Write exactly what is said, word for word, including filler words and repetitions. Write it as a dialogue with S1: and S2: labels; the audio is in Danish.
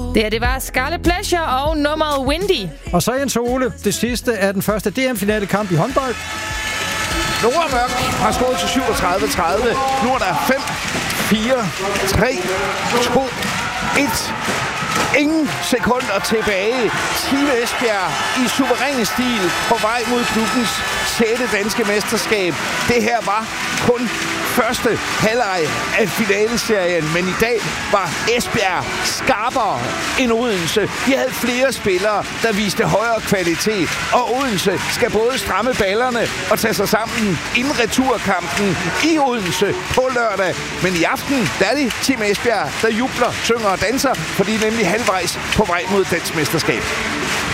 S1: Det her, det var Scarlet Pleasure og nummeret Windy.
S2: Og så Jens Ole, det sidste er den første D M-finale-kamp i håndbold.
S3: Nora Mørk har skåret til syvogtredive tredive. Nu er der fem, fire, tre, to, et. Ingen sekunder tilbage. Team Esbjerg i suveræn stil på vej mod klubbens sjette danske mesterskab. Det her var kun første halvleg af finaleserien, men i dag var Esbjerg skarpere end Odense. De havde flere spillere, der viste højere kvalitet, og Odense skal både stramme ballerne og tage sig sammen inden returkampen i Odense på lørdag. Men i aften, der er det Team Esbjerg, der jubler, synger og danser, fordi de nemlig halvvejs på vej mod dansk mesterskab.